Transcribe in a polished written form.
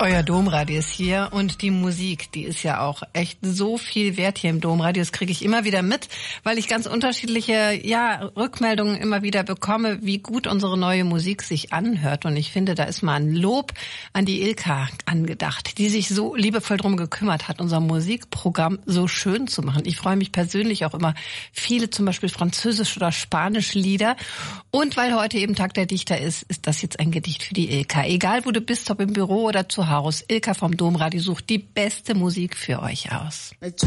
Euer Domradio ist hier und die Musik, die ist ja auch echt so viel wert hier im Domradio. Das kriege ich immer wieder mit, weil ich ganz unterschiedliche Rückmeldungen immer wieder bekomme, wie gut unsere neue Musik sich anhört. Und ich finde, da ist mal ein Lob an die Ilka angedacht, die sich so liebevoll drum gekümmert hat, unser Musikprogramm so schön zu machen. Ich freue mich persönlich auch immer viele, zum Beispiel französische oder spanische Lieder. Und weil heute eben Tag der Dichter ist, ist das jetzt ein Gedicht für die Ilka. Egal, wo du bist, ob im Büro oder zu Hause, Ilka vom Domradio sucht die beste Musik für euch aus.